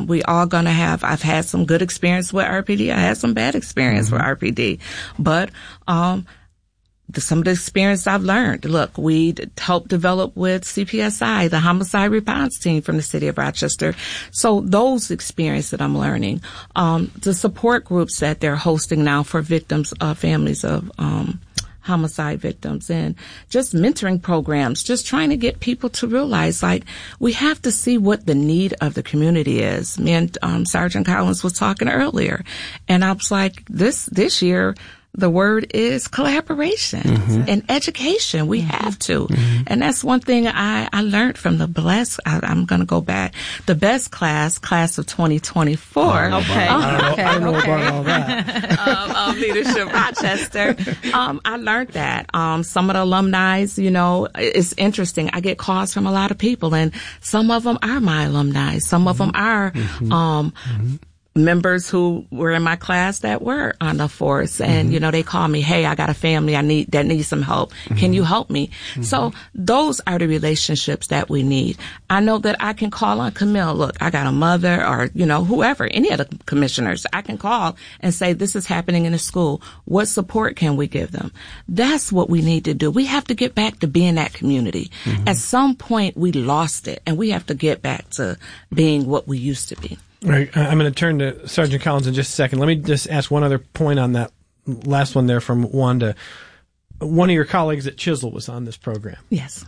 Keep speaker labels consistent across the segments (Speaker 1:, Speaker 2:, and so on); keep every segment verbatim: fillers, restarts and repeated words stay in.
Speaker 1: Um, we all gonna have, I've had some good experience with R P D. I had some bad experience mm-hmm. with R P D. But, um, the, some of the experience I've learned. Look, we helped develop with C P S I, the homicide response team from the city of Rochester. So those experiences that I'm learning, um, the support groups that they're hosting now for victims, uh, families of, um, homicide victims, and just mentoring programs, just trying to get people to realize, like, we have to see what the need of the community is. Me and, um, Sergeant Collins was talking earlier, and I was like, this, this year, the word is collaboration mm-hmm. and education. We have to. Mm-hmm. And that's one thing I, I learned from the blessed, I, I'm going to go back, the best class, class of twenty twenty-four.
Speaker 2: Oh, okay.
Speaker 1: Um,
Speaker 2: I don't know,
Speaker 1: okay,
Speaker 2: I don't know
Speaker 1: okay.
Speaker 2: about all that.
Speaker 1: um, um, Leadership Rochester. Um, I learned that. Um, some of the alumni, you know, it's interesting. I get calls from a lot of people, and some of them are my alumni. Some of them are, mm-hmm. um, mm-hmm. members who were in my class that were on the force, and, mm-hmm. you know, they call me, hey, I got a family I need, that needs some help. Mm-hmm. Can you help me? Mm-hmm. So those are the relationships that we need. I know that I can call on Camille. Look, I got a mother, or, you know, whoever, any of the commissioners, I can call and say, this is happening in the school. What support can we give them? That's what we need to do. We have to get back to being that community. Mm-hmm. At some point, we lost it, and we have to get back to being what we used to be.
Speaker 2: All right, I'm going to turn to Sergeant Collins in just a second. Let me just ask one other point on that last one there from Wanda. One of your colleagues at Chisel was on this program.
Speaker 1: Yes.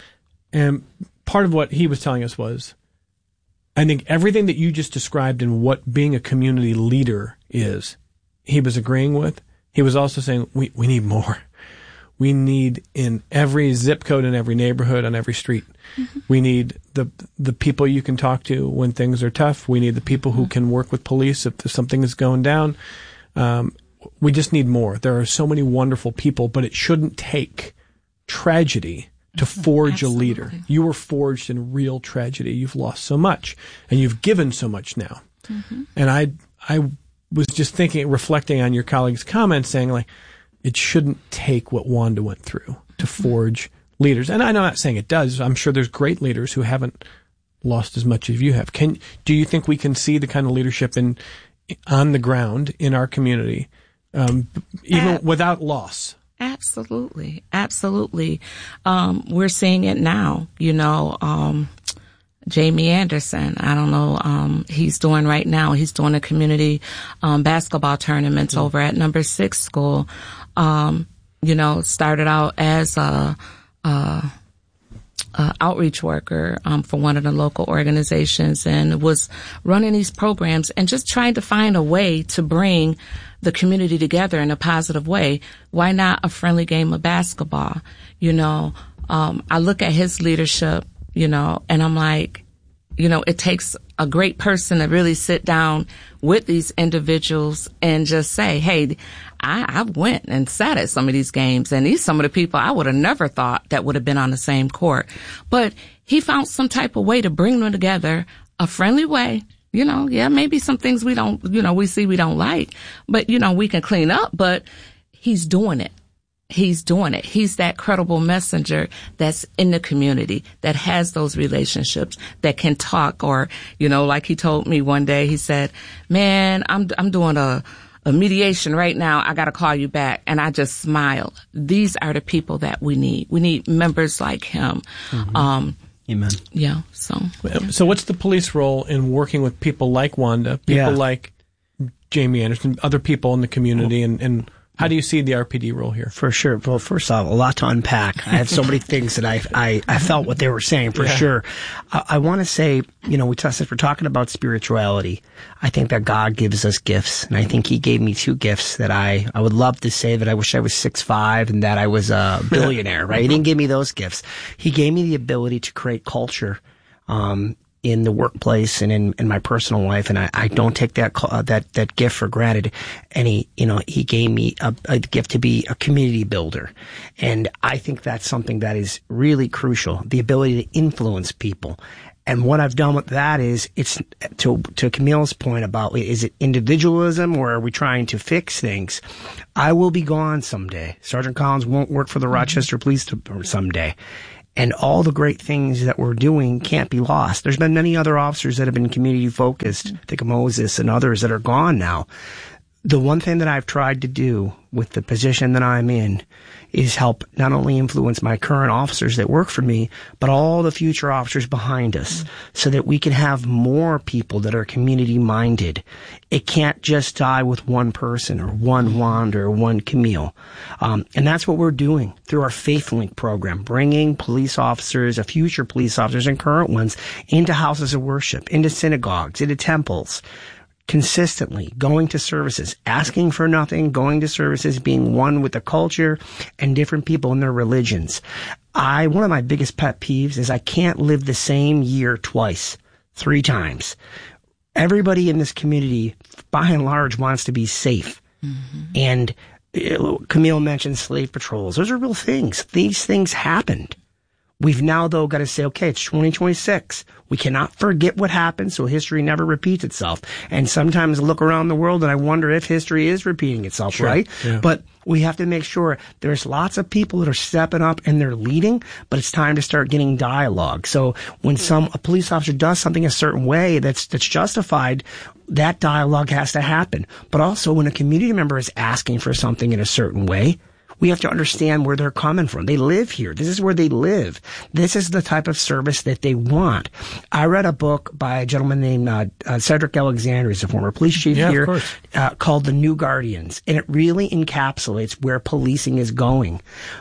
Speaker 2: And part of what he was telling us was, I think everything that you just described and what being a community leader is, he was agreeing with. He was also saying, we, we need more. We need in every zip code, in every neighborhood, on every street. Mm-hmm. We need the the people you can talk to when things are tough. We need the people who can work with police if something is going down. Um, we just need more. There are so many wonderful people, but it shouldn't take tragedy to forge Absolutely. a leader. You were forged in real tragedy. You've lost so much, and you've given so much now. Mm-hmm. And I I was just thinking, reflecting on your colleague's comments, saying, like, it shouldn't take what Wanda went through to forge leaders. And I'm not saying it does. I'm sure there's great leaders who haven't lost as much as you have. Can do you think we can see the kind of leadership in on the ground in our community, um, even Ab- without loss?
Speaker 1: Absolutely, absolutely. Um, we're seeing it now. You know, um, Jamie Anderson, I don't know, um, he's doing right now. He's doing a community um, basketball tournaments mm-hmm. over at Number Six School. Um, you know, started out as a, a, a outreach worker, um, for one of the local organizations, and was running these programs and just trying to find a way to bring the community together in a positive way. Why not a friendly game of basketball? You know, um, I look at his leadership, you know, and I'm like, you know, it takes a great person to really sit down with these individuals and just say, hey, I, I went and sat at some of these games, and these some of the people I would have never thought that would have been on the same court. But he found some type of way to bring them together, a friendly way. You know, yeah, maybe some things we don't, you know, we see we don't like, but, you know, we can clean up, but he's doing it. He's doing it. He's that credible messenger that's in the community, that has those relationships, that can talk, or, you know, like he told me one day, he said, man, I'm, I'm doing a, a mediation right now. I got to call you back. And I just smiled. These are the people that we need. We need members like him. Mm-hmm. Um,
Speaker 3: Amen.
Speaker 1: Yeah. So, yeah.
Speaker 2: So what's the police role in working with people like Wanda, people
Speaker 3: yeah.
Speaker 2: like Jamie Anderson, other people in the community, and, and how do you see the R P D role here?
Speaker 3: For sure. Well, first off, a lot to unpack. I had so many things that I, I, I felt what they were saying, for yeah. sure. I, I want to say, you know, we t- we're talking about spirituality. I think that God gives us gifts, and I think he gave me two gifts that I, I would love to say that I wish I was six five and that I was a billionaire, right? He didn't give me those gifts. He gave me the ability to create culture, um, in the workplace and in, in my personal life, and I, I don't take that uh, that that gift for granted. And he, you know, he gave me a, a gift to be a community builder, and I think that's something that is really crucial: the ability to influence people. And what I've done with that is, it's to to Camille's point about, is it individualism or are we trying to fix things? I will be gone someday. Sergeant Collins won't work for the Rochester Police Department someday. And all the great things that we're doing can't be lost. There's been many other officers that have been community focused. Think of Moses and others that are gone now. The one thing that I've tried to do with the position that I'm in is help not only influence my current officers that work for me, but all the future officers behind us, mm-hmm. so that we can have more people that are community minded. It can't just die with one person or one Wanda or one Camille. Um, and that's what we're doing through our Faith Link program, bringing police officers, uh, future police officers and current ones into houses of worship, into synagogues, into temples, consistently going to services, asking for nothing, going to services, being one with the culture and different people in their religions. I, one of my biggest pet peeves is I can't live the same year twice, three times. Everybody in this community, by and large, wants to be safe. Mm-hmm. And uh, Camille mentioned slave patrols. Those are real things. These things happened. We've now, though, got to say, okay, it's twenty twenty-six. We cannot forget what happened, so history never repeats itself. And sometimes I look around the world and I wonder if history is repeating itself, sure. right? Yeah. But we have to make sure there's lots of people that are stepping up and they're leading, but it's time to start getting dialogue. So when some a police officer does something a certain way that's that's justified, that dialogue has to happen. But also when a community member is asking for something in a certain way, we have to understand where they're coming from. They live here. This is where they live. This is the type of service that they want. I read a book by a gentleman named uh, uh, Cedric Alexander. He's a former police chief
Speaker 2: yeah,
Speaker 3: here, uh, called The New Guardians. And it really encapsulates where policing is going.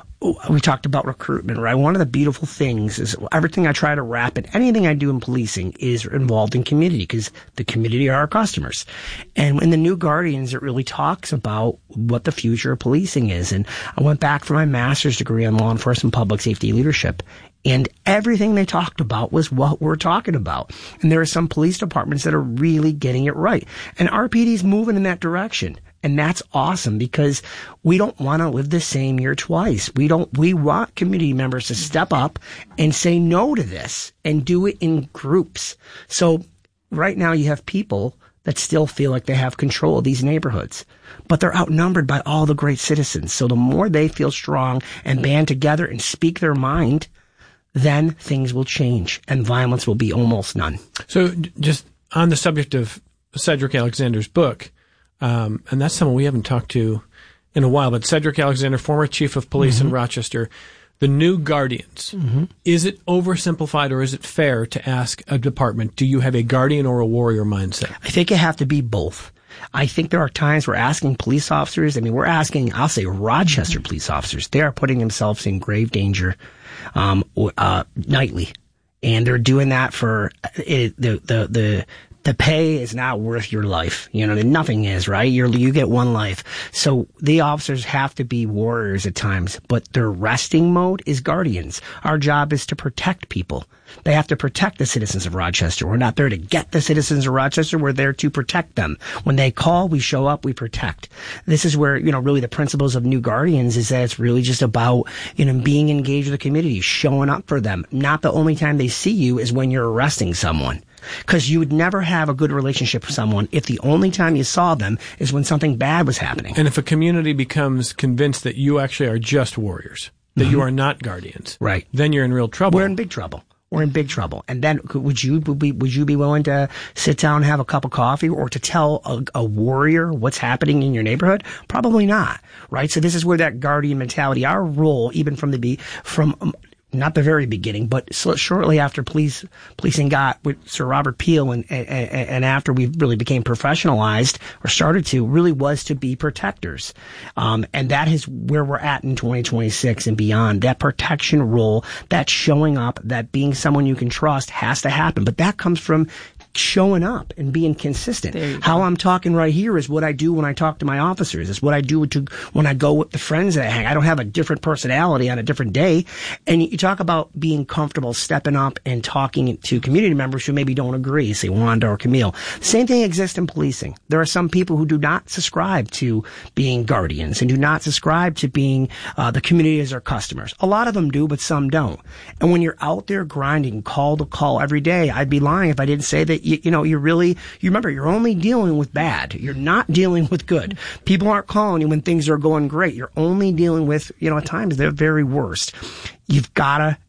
Speaker 3: We talked about recruitment, right? One of the beautiful things is everything I try to wrap in, anything I do in policing is involved in community because the community are our customers. And in the New Guardians, it really talks about what the future of policing is. And I went back for my master's degree on law enforcement public safety leadership. And everything they talked about was what we're talking about. And there are some police departments that are really getting it right. And R P D's moving in that direction. And that's awesome because we don't want to live the same year twice. We don't, we want community members to step up and say no to this and do it in groups. So right now you have people that still feel like they have control of these neighborhoods, but they're outnumbered by all the great citizens. So the more they feel strong and band together and speak their mind, then things will change and violence will be almost none.
Speaker 2: So just on the subject of Cedric Alexander's book, Um, and that's someone we haven't talked to in a while, but Cedric Alexander, former chief of police mm-hmm. in Rochester, the New Guardians. Mm-hmm. Is it oversimplified or is it fair to ask a department, do you have a guardian or a warrior mindset?
Speaker 3: I think you have to be both. I think there are times we're asking police officers, I mean, we're asking, I'll say Rochester mm-hmm. police officers, they are putting themselves in grave danger um, uh, nightly. And they're doing that for it, the, the, the, The pay is not worth your life. You know, nothing is, right? You're, you get one life. So the officers have to be warriors at times, but their resting mode is guardians. Our job is to protect people. They have to protect the citizens of Rochester. We're not there to get the citizens of Rochester. We're there to protect them. When they call, we show up, we protect. This is where, you know, really the principles of New Guardians is that it's really just about, you know, being engaged with the community, showing up for them. Not the only time they see you is when you're arresting someone. Because you would never have a good relationship with someone if the only time you saw them is when something bad was happening.
Speaker 2: And if a community becomes convinced that you actually are just warriors, that mm-hmm. you are not guardians,
Speaker 3: right?
Speaker 2: Then you're in real trouble.
Speaker 3: We're in big trouble. We're in big trouble. And then would you be, would you be willing to sit down and have a cup of coffee or to tell a, a warrior what's happening in your neighborhood? Probably not, right? So this is where that guardian mentality, our role, even from the be from um, not the very beginning, but so shortly after police policing got with Sir Robert Peel and, and and after we really became professionalized or started to, really was to be protectors. Um, and that is where we're at in twenty twenty-six and beyond. That protection role, that showing up, that being someone you can trust has to happen. But that comes from showing up and being consistent. How I'm talking right here is what I do when I talk to my officers. It's what I do to when I go with the friends that I hang. I don't have a different personality on a different day. And you talk about being comfortable stepping up and talking to community members who maybe don't agree, say Wanda or Camille. Same thing exists in policing. There are some people who do not subscribe to being guardians and do not subscribe to being uh, the community as their customers. A lot of them do, but some don't. And when you're out there grinding call to call every day, I'd be lying if I didn't say that You, you know, you're really, you remember, you're only dealing with bad. You're not dealing with good. People aren't calling you when things are going great. You're only dealing with, you know, at times they're very worst. You've got to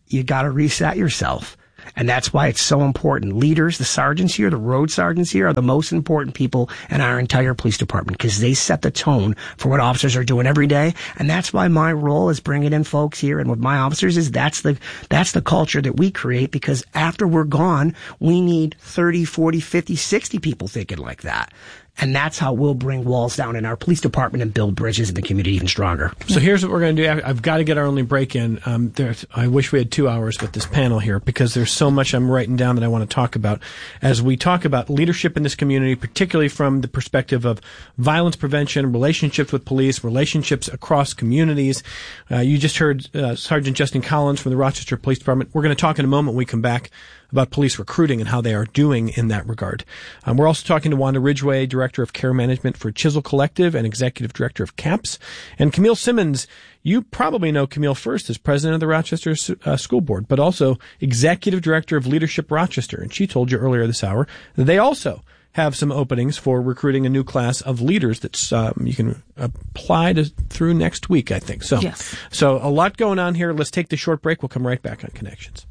Speaker 3: you got to reset yourself. And that's why it's so important. Leaders, the sergeants here, the road sergeants here are the most important people in our entire police department because they set the tone for what officers are doing every day. And that's why my role is bringing in folks here. And with my officers is that's the, that's the culture that we create, because after we're gone, we need thirty, forty, fifty, sixty people thinking like that. And that's how we'll bring walls down in our police department and build bridges in the community even stronger.
Speaker 2: So here's what we're going to do. I've got to get our only break in. Um, there's, I wish we had two hours with this panel here because there's so much I'm writing down that I want to talk about as we talk about leadership in this community, particularly from the perspective of violence prevention, relationships with police, relationships across communities. Uh, you just heard uh, Sergeant Justin Collins from the Rochester Police Department. We're going to talk in a moment when we come back about police recruiting and how they are doing in that regard. Um, we're also talking to Wanda Ridgway, Director of Care Management for Chisel Collective and Executive Director of CAPS. And Camille Simmons, you probably know Camille first as President of the Rochester uh, School Board, but also Executive Director of Leadership Rochester. And she told you earlier this hour that they also have some openings for recruiting a new class of leaders that's um, you can apply to through next week, I think. So,
Speaker 1: yes.
Speaker 2: So a lot going on here. Let's take the short break. We'll come right back on Connections.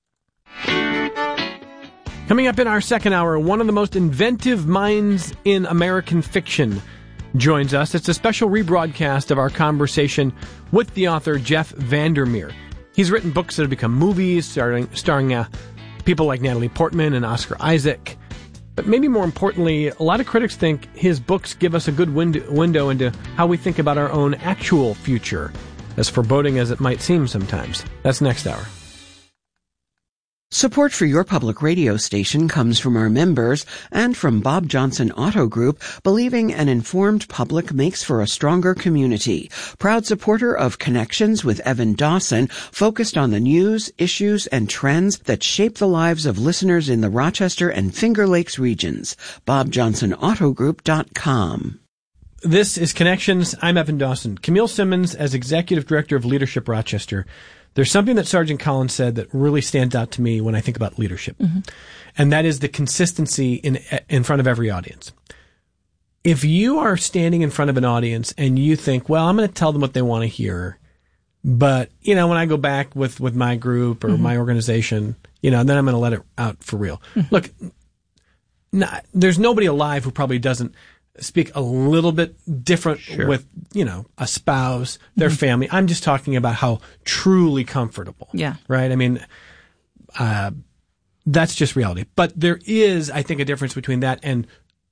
Speaker 2: Coming up in our second hour, one of the most inventive minds in American fiction joins us. It's a special rebroadcast of our conversation with the author Jeff Vandermeer. He's written books that have become movies, starring, starring uh, people like Natalie Portman and Oscar Isaac. But maybe more importantly, a lot of critics think his books give us a good wind- window into how we think about our own actual future, as foreboding as it might seem sometimes. That's next hour.
Speaker 4: Support for your public radio station comes from our members and from Bob Johnson Auto Group, believing an informed public makes for a stronger community. Proud supporter of Connections with Evan Dawson, focused on the news, issues, and trends that shape the lives of listeners in the Rochester and Finger Lakes regions. bob johnson auto group dot com.
Speaker 2: This is Connections. I'm Evan Dawson. Camille Simmons, as Executive Director of Leadership Rochester. There's something that Sergeant Collins said that really stands out to me when I think about leadership, mm-hmm. and that is the consistency in in front of every audience. If you are standing in front of an audience and you think, well, I'm going to tell them what they want to hear, but, you know, when I go back with, with my group or mm-hmm. my organization, you know, then I'm going to let it out for real. Mm-hmm. Look, not, there's nobody alive who probably doesn't speak a little bit different sure. with, you know, a spouse, their mm-hmm. family. I'm just talking about how truly comfortable.
Speaker 1: Yeah.
Speaker 2: Right? I mean, uh, that's just reality. But there is, I think, a difference between that and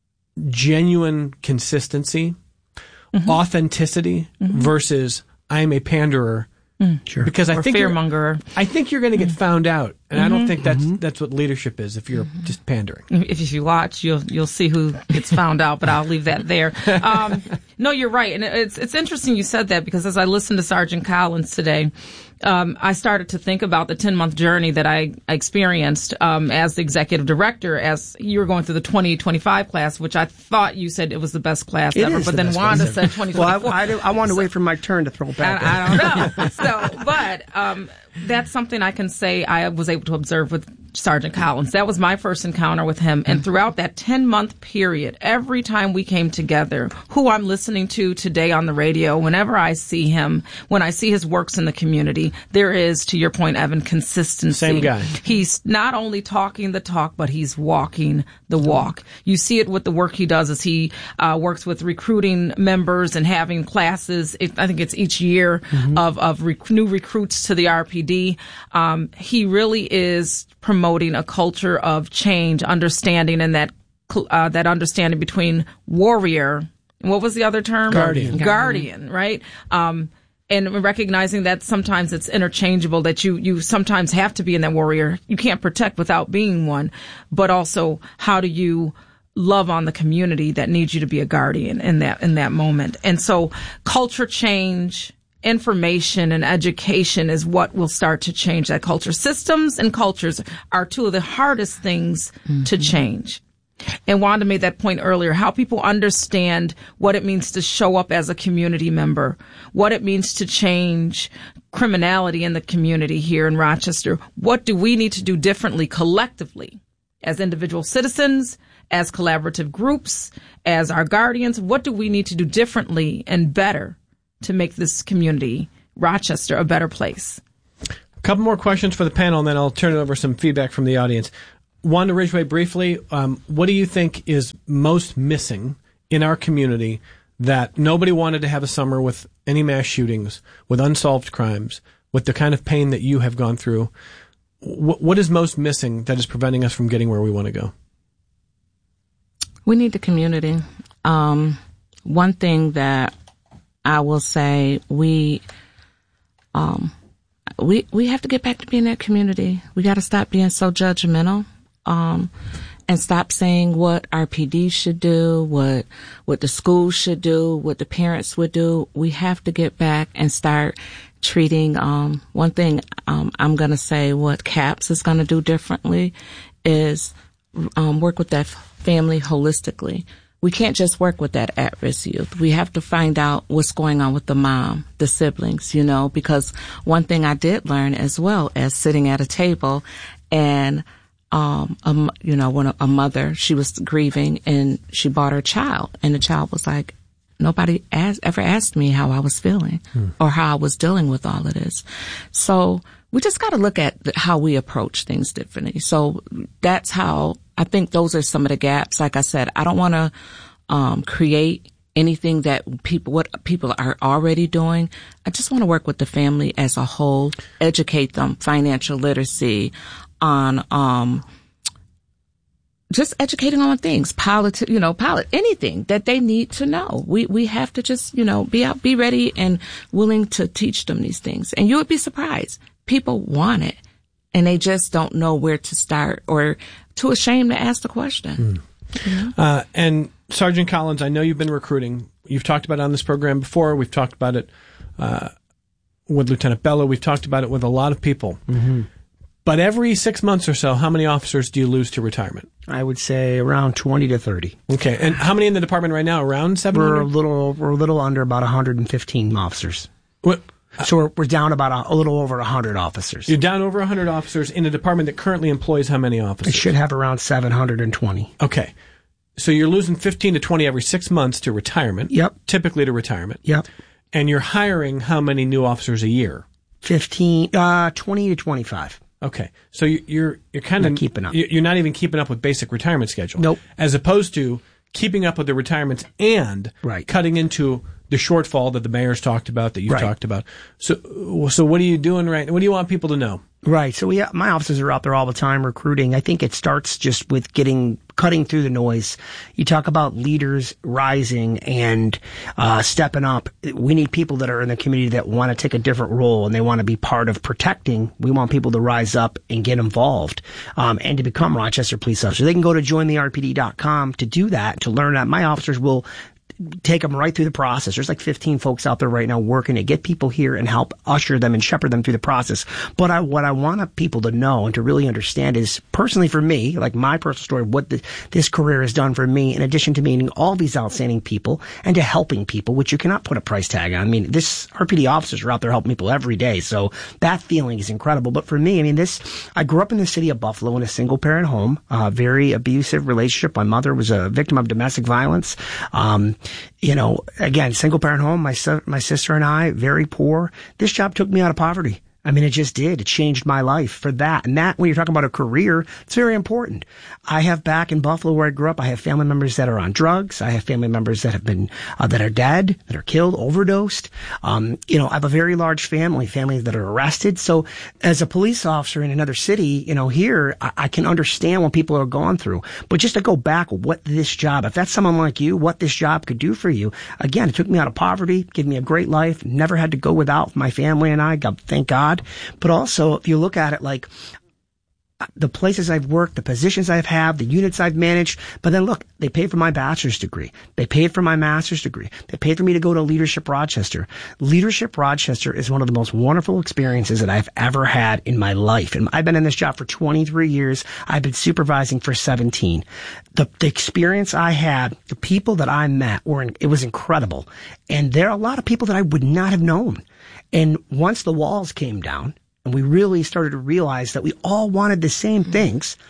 Speaker 2: genuine consistency, mm-hmm. authenticity mm-hmm. versus I'm a panderer.
Speaker 1: Mm. Sure.
Speaker 2: Because I
Speaker 1: or
Speaker 2: think
Speaker 1: fearmonger.
Speaker 2: I think you're going to get
Speaker 1: mm.
Speaker 2: found out, and mm-hmm. I don't think that's
Speaker 3: mm-hmm.
Speaker 2: that's what leadership is. If you're mm-hmm. just pandering,
Speaker 1: if, if you watch, you'll you'll see who gets found out. But I'll leave that there. Um, no, you're right, and it's it's interesting you said that because as I listened to Sergeant Collins today, um, I started to think about the ten month journey that I experienced um, as the executive director. As you were going through the twenty twenty-five class, which I thought you said it was the best class
Speaker 3: it
Speaker 1: ever, but
Speaker 3: the
Speaker 1: then Wanda said twenty twenty-four.
Speaker 3: Well, I, I, I wanted to so, wait for my turn to throw it back.
Speaker 1: I, I don't know. So, but. Um, that's something I can say I was able to observe with Sergeant Collins. That was my first encounter with him. And throughout that ten-month period, every time we came together, who I'm listening to today on the radio, whenever I see him, when I see his works in the community, there is, to your point, Evan, consistency.
Speaker 2: Same guy.
Speaker 1: He's not only talking the talk, but he's walking the walk. You see it with the work he does as he uh, works with recruiting members and having classes. It, I think it's each year mm-hmm. of, of rec- new recruits to the R P D. Um, he really is promoting a culture of change, understanding, and that uh, that understanding between warrior. What was the other term?
Speaker 2: Guardian.
Speaker 1: Guardian, right? Um, and recognizing that sometimes it's interchangeable. That you you sometimes have to be in that warrior. You can't protect without being one. But also, how do you love on the community that needs you to be a guardian in that in that moment? And so, culture change. Information and education is what will start to change that culture. Systems and cultures are two of the hardest things mm-hmm. to change. And Wanda made that point earlier, how people understand what it means to show up as a community member, what it means to change criminality in the community here in Rochester. What do we need to do differently collectively as individual citizens, as collaborative groups, as our guardians? What do we need to do differently and better to make this community, Rochester, a better place?
Speaker 2: couple more questions for the panel, and then I'll turn it over some feedback from the audience. Wanda Ridgway, briefly, um, what do you think is most missing in our community that nobody wanted to have a summer with any mass shootings, with unsolved crimes, with the kind of pain that you have gone through? W- what is most missing that is preventing us from getting where we want to go?
Speaker 1: We need the community. Um, one thing that I will say, we, um, we, we have to get back to being that community. We got to stop being so judgmental. Um, and stop saying what R P D should do, what, what the schools should do, what the parents would do. We have to get back and start treating, um, one thing, um, I'm going to say what CAPS is going to do differently is, um, work with that family holistically. We can't just work with that at-risk youth. We have to find out what's going on with the mom, the siblings, you know, because one thing I did learn as well as sitting at a table and Um, um, you know, when a, a mother, she was grieving and she brought her child and the child was like, nobody asked, ever asked me how I was feeling hmm. or how I was dealing with all of this. So we just got to look at how we approach things differently. So that's how I think those are some of the gaps. Like I said, I don't want to, um, create anything that people, what people are already doing. I just want to work with the family as a whole, educate them, financial literacy, on, um, just educating on things, politi- you know, polit- anything that they need to know. We, we have to just, you know, be out, be ready and willing to teach them these things. And you would be surprised. People want it and they just don't know where to start or too ashamed to ask the question.
Speaker 2: Mm. You know? Uh, and Sergeant Collins, I know you've been recruiting. You've talked about it on this program before. We've talked about it, uh, with Lieutenant Bello. We've talked about it with a lot of people. Mm-hmm. But every six months or so, how many officers do you lose to retirement?
Speaker 3: I would say around twenty to thirty.
Speaker 2: Okay. And how many in the department right now? Around seven hundred?
Speaker 3: We're a little, we're a little under about one hundred fifteen officers.
Speaker 2: What?
Speaker 3: So we're, we're down about a, a little over one hundred officers.
Speaker 2: You're down over one hundred officers in a department that currently employs how many officers?
Speaker 3: It should have around seven hundred twenty.
Speaker 2: Okay. So you're losing fifteen to twenty every six months to retirement.
Speaker 3: Yep.
Speaker 2: Typically to retirement.
Speaker 3: Yep.
Speaker 2: And you're hiring how many new officers a year?
Speaker 3: fifteen, uh, twenty to twenty-five.
Speaker 2: Okay, so you're you're kind of
Speaker 3: keeping up.
Speaker 2: You're not even keeping up with basic retirement schedule.
Speaker 3: Nope.
Speaker 2: As opposed to keeping up with the retirements and
Speaker 3: right.
Speaker 2: cutting into the shortfall that the mayor's talked about, that you've
Speaker 3: right.
Speaker 2: talked about. So, so what are you doing right? What do you want people to know?
Speaker 3: Right. So yeah, my officers are out there all the time recruiting. I think it starts just with getting, cutting through the noise. You talk about leaders rising and, uh, stepping up. We need people that are in the community that want to take a different role and they want to be part of protecting. We want people to rise up and get involved, um, and to become Rochester police officers. They can go to join the R P D dot com to do that, to learn that. My officers will take them right through the process. There's like fifteen folks out there right now working to get people here and help usher them and shepherd them through the process. But I, what I want people to know and to really understand is, personally for me, like my personal story, what the, this career has done for me, in addition to meeting all these outstanding people and to helping people, which you cannot put a price tag on. I mean, this R P D officers are out there helping people every day. So that feeling is incredible. But for me, I mean, this, I grew up in the city of Buffalo in a single parent home, a very abusive relationship. My mother was a victim of domestic violence. Um, You know, again, single parent home, my son, my sister and I, very poor. This job took me out of poverty. I mean, it just did. It changed my life for that. And that, when you're talking about a career, it's very important. I have back in Buffalo where I grew up, I have family members that are on drugs. I have family members that have been, uh, that are dead, that are killed, overdosed. Um, you know, I have a very large family, families that are arrested. So as a police officer in another city, you know, here, I, I can understand what people are going through. But just to go back, what this job, if that's someone like you, what this job could do for you. Again, it took me out of poverty, gave me a great life, never had to go without my family and I, God, thank God. But also, if you look at it like the places I've worked, the positions I've had, the units I've managed, but then look, they paid for my bachelor's degree. They paid for my master's degree. They paid for me to go to Leadership Rochester. Leadership Rochester is one of the most wonderful experiences that I've ever had in my life. And I've been in this job for twenty-three years. I've been supervising for seventeen. The, the experience I had, the people that I met were, in, it was incredible. And there are a lot of people that I would not have known. And once the walls came down, and we really started to realize that we all wanted the same things,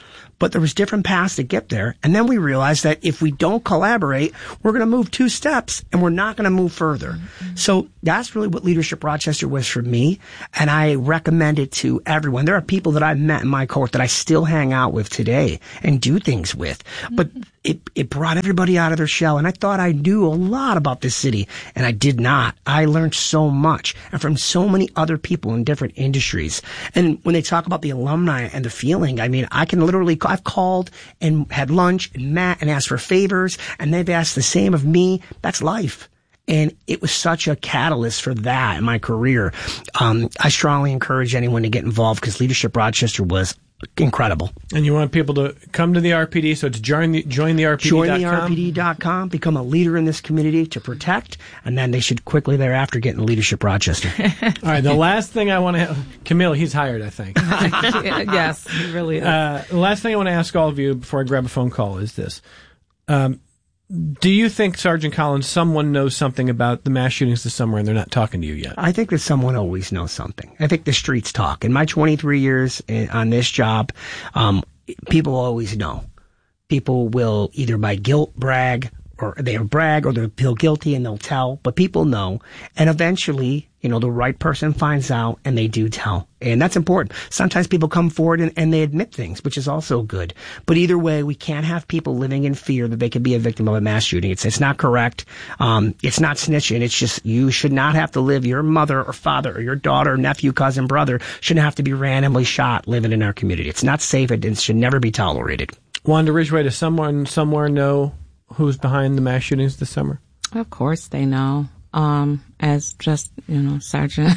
Speaker 3: but there was different paths to get there. And then we realized that if we don't collaborate, we're going to move two steps and we're not going to move further. Mm-hmm. So that's really what Leadership Rochester was for me. And I recommend it to everyone. There are people that I've met in my cohort that I still hang out with today and do things with. Mm-hmm. But it, it brought everybody out of their shell. And I thought I knew a lot about this city, and I did not. I learned so much, and from so many other people in different industries. And when they talk about the alumni and the feeling, I mean, I can literally, I've called and had lunch and met and asked for favors, and they've asked the same of me. That's life. And it was such a catalyst for that in my career. Um, I strongly encourage anyone to get involved because Leadership Rochester was incredible.
Speaker 2: And you want people to come to the R P D, so it's join the, join the R P D dot com?
Speaker 3: Join the R P D dot com, become a leader in this community to protect, and then they should quickly thereafter get in Leadership Rochester.
Speaker 2: All right, the last thing I want to... Camille, he's hired, I think.
Speaker 1: Yes, he really is.
Speaker 2: Uh, the last thing I want to ask all of you before I grab a phone call is this. Um, do you think, Sergeant Collins, someone knows something about the mass shootings this summer and they're not talking to you yet?
Speaker 3: I think that someone always knows something. I think the streets talk. In my twenty-three years on this job, um, people always know. People will either by guilt brag, or they'll brag, or they'll feel guilty and they'll tell, but people know. And eventually, you know, the right person finds out and they do tell. And that's important. Sometimes people come forward and, and they admit things, which is also good. But either way, we can't have people living in fear that they could be a victim of a mass shooting. It's, it's not correct. Um, it's not snitching. It's just, you should not have to live, your mother or father or your daughter, nephew, cousin, brother shouldn't have to be randomly shot living in our community. It's not safe. It should never be tolerated.
Speaker 2: Wanda Ridgway, does someone somewhere know who's behind the mass shootings this summer?
Speaker 1: Of course they know. Um, as just, you know, Sergeant,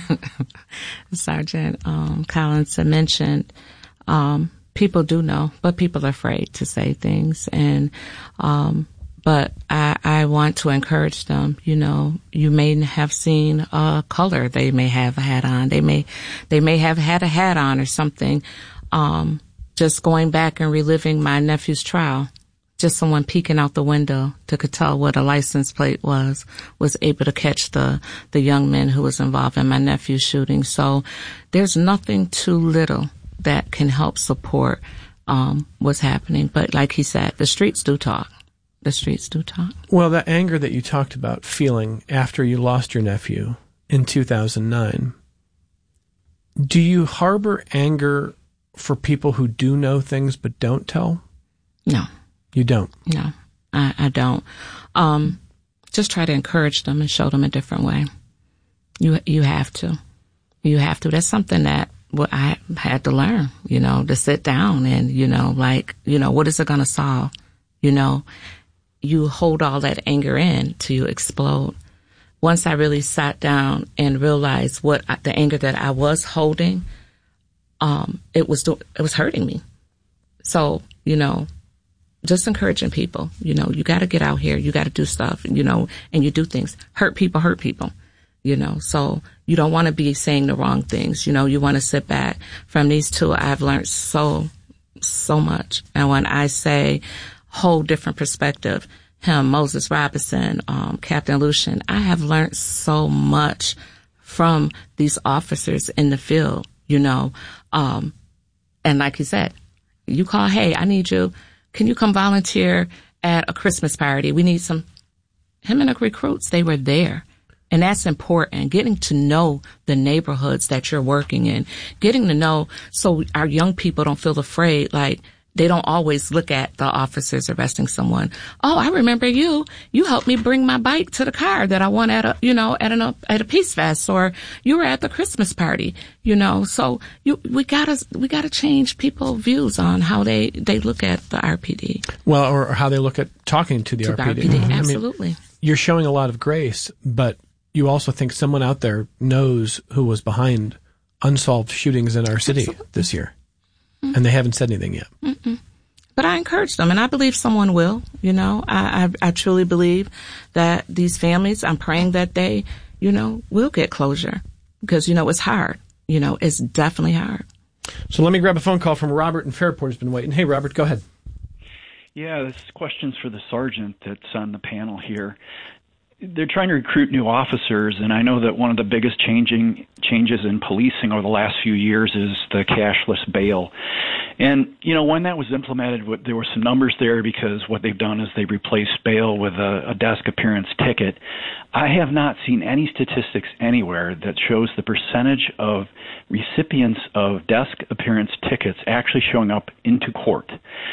Speaker 1: Sergeant, um, Collins had mentioned, um, people do know, but people are afraid to say things. And, um, but I, I want to encourage them, you know, you may have seen a color they may have a hat on. They may, they may have had a hat on or something. Um, just going back and reliving my nephew's trial. Just someone peeking out the window to could tell what a license plate was, was able to catch the, the young man who was involved in my nephew's shooting. So there's nothing too little that can help support, um, what's happening. But like he said, the streets do talk. The streets do talk.
Speaker 2: Well, that anger that you talked about feeling after you lost your nephew in two thousand nine, do you harbor anger for people who do know things but don't tell?
Speaker 1: No.
Speaker 2: You don't?
Speaker 1: No, I, I don't. Um, just try to encourage them and show them a different way. You you have to. You have to. That's something that well, I had to learn, you know, to sit down and, you know, like, you know, what is it going to solve? You know, you hold all that anger in till you explode. Once I really sat down and realized what I, the anger that I was holding, um, it was do, it was hurting me. So, you know, just encouraging people, you know, you got to get out here, you got to do stuff, you know, and you do things. Hurt people, hurt people, you know, so you don't want to be saying the wrong things. You know, you want to sit back. From these two, I've learned so, so much. And when I say whole different perspective, him, Moses Robinson, um, Captain Lucian, I have learned so much from these officers in the field, you know, um, and like you said, you call, hey, I need you. Can you come volunteer at a Christmas party? We need some. Him and the recruits, they were there. And that's important. Getting to know the neighborhoods that you're working in. Getting to know so our young people don't feel afraid, like they don't always look at the officers arresting someone. Oh, I remember you. You helped me bring my bike to the car that I won at a, you know, at an, at a Peace Fest, or you were at the Christmas party, you know. So you, we gotta, we gotta change people's views on how they, they look at the R P D.
Speaker 2: Well, or how they look at talking to the
Speaker 1: to
Speaker 2: R P D.
Speaker 1: The R P D.
Speaker 2: I
Speaker 1: Absolutely.
Speaker 2: mean, you're showing a lot of grace, but you also think someone out there knows who was behind unsolved shootings in our city Absolutely. This year. Mm-hmm. And they haven't said anything yet.
Speaker 1: Mm-mm. But I encourage them, and I believe someone will, you know. I, I, I truly believe that these families, I'm praying that they, you know, will get closure. Because, you know, it's hard. You know, it's definitely hard.
Speaker 2: So let me grab a phone call from Robert in Fairport who's been waiting. Hey, Robert, go ahead.
Speaker 5: Yeah, this question's for the sergeant that's on the panel here. they're trying to recruit new officers, and I know that one of the biggest changing changes in policing over the last few years is the cashless bail. And, you know, when that was implemented, there were some numbers there because what they've done is they've replaced bail with a, a desk appearance ticket. I have not seen any statistics anywhere that shows the percentage of recipients of desk appearance tickets actually showing up into court.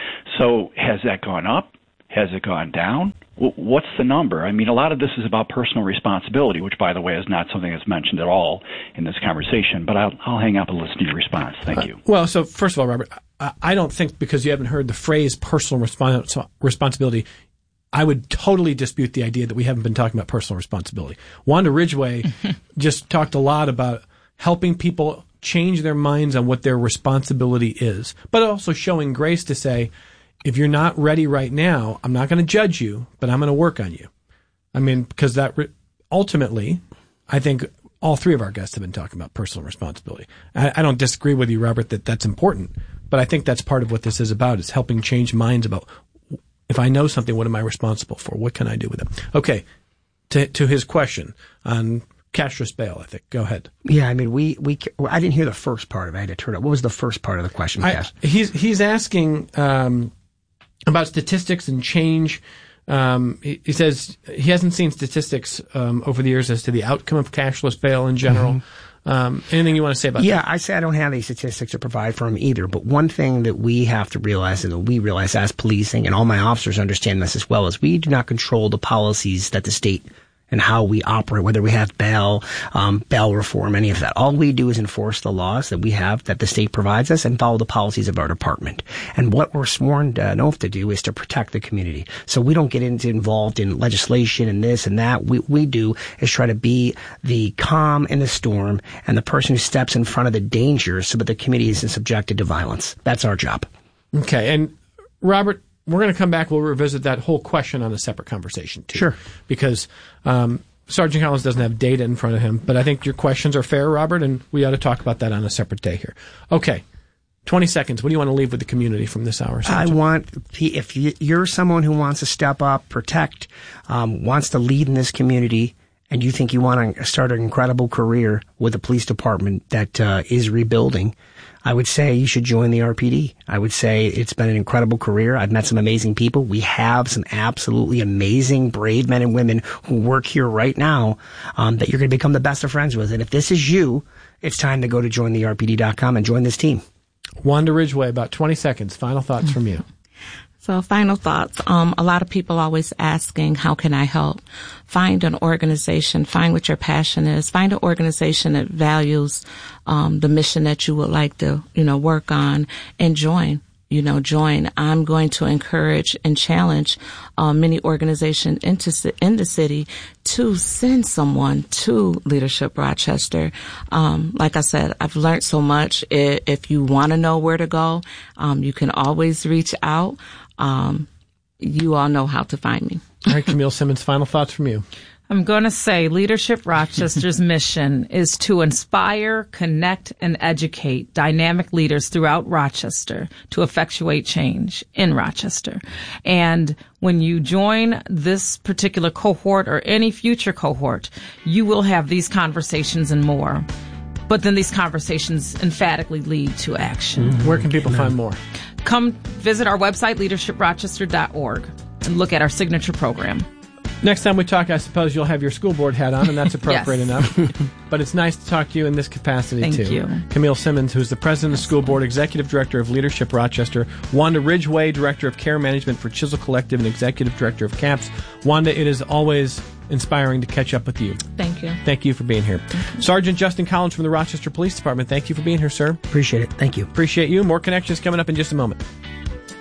Speaker 5: So has that gone up? Has it gone down? What's the number? I mean, a lot of this is about personal responsibility, which, by the way, is not something that's mentioned at all in this conversation. But I'll, I'll hang up and listen to your response. Thank you.
Speaker 2: Uh, well, so first of all, Robert, I, I don't think because you haven't heard the phrase personal respons- responsibility, I would totally dispute the idea that we haven't been talking about personal responsibility. Wanda Ridgway just talked a lot about helping people change their minds on what their responsibility is, but also showing grace to say, if you're not ready right now, I'm not going to judge you, but I'm going to work on you. I mean, because that re- ultimately, I think all three of our guests have been talking about personal responsibility. I, I don't disagree with you, Robert, that that's important, but I think that's part of what this is about, is helping change minds about, if I know something, what am I responsible for? What can I do with it? Okay, to, to his question on cashless bail, I think. Go ahead.
Speaker 3: Yeah, I mean, we, we, I didn't hear the first part of it. I had to turn it. What was the first part of the question,
Speaker 2: I, he's, he's asking, um, about statistics and change. Um, he, he says he hasn't seen statistics um, over the years as to the outcome of cashless bail in general. Mm-hmm. Um, anything you want to say about
Speaker 3: yeah,
Speaker 2: that?
Speaker 3: Yeah, I say I don't have any statistics to provide for him either. But one thing that we have to realize, and that we realize as policing, and all my officers understand this as well, is we do not control the policies that the state and how we operate, whether we have bail, um, bail reform, any of that. All we do is enforce the laws that we have, that the state provides us, and follow the policies of our department. And what we're sworn uh, an oath to do is to protect the community. So we don't get into involved in legislation and this and that. We we do is try to be the calm in the storm and the person who steps in front of the danger so that the community isn't subjected to violence. That's our job.
Speaker 2: Okay. And Robert, we're going to come back. We'll revisit that whole question on a separate conversation, too.
Speaker 3: Sure.
Speaker 2: Because um, Sergeant Collins doesn't have data in front of him, but I think your questions are fair, Robert, and we ought to talk about that on a separate day here. Okay. twenty seconds. What do you want to leave with the community from this hour, Sergeant?
Speaker 3: I want, if you're someone who wants to step up, protect, um, wants to lead in this community, and you think you want to start an incredible career with a police department that uh, is rebuilding, I would say you should join the R P D. I would say it's been an incredible career. I've met some amazing people. We have some absolutely amazing, brave men and women who work here right now um, that you're going to become the best of friends with. And if this is you, it's time to go to join the R P D dot com and join this team.
Speaker 2: Wanda Ridgway, about twenty seconds. Final thoughts from you.
Speaker 1: So final thoughts. Um, a lot of people always asking, how can I help? Find an organization, find what your passion is, find an organization that values, um, the mission that you would like to, you know, work on, and join. You know, join. I'm going to encourage and challenge uh, many organizations into, in the city to send someone to Leadership Rochester. Um, like I said, I've learned so much. If you want to know where to go, um, you can always reach out. Um, you all know how to find me.
Speaker 2: All right, Camille Simmons, final thoughts from you.
Speaker 6: I'm going to say Leadership Rochester's mission is to inspire, connect, and educate dynamic leaders throughout Rochester to effectuate change in Rochester. And when you join this particular cohort or any future cohort, you will have these conversations and more. But then these conversations emphatically lead to action.
Speaker 2: Mm-hmm. Where can people Amen. find more?
Speaker 6: Come visit our website, leadership rochester dot org, and look at our signature program.
Speaker 2: Next time we talk, I suppose you'll have your school board hat on, and that's appropriate
Speaker 6: yes.
Speaker 2: enough. But it's nice to talk to you in this capacity,
Speaker 6: Thank
Speaker 2: too.
Speaker 6: you.
Speaker 2: Camille Simmons, who's the president of the school board, executive director of Leadership Rochester. Wanda Ridgway, director of care management for Chisel Collective and executive director of CAPS. Wanda, it is always inspiring to catch up with you.
Speaker 1: Thank you.
Speaker 2: Thank you for being here. Sergeant Justin Collins from the Rochester Police Department, thank you for being here, sir.
Speaker 3: Appreciate it. Thank you.
Speaker 2: Appreciate you. More connections coming up in just a moment.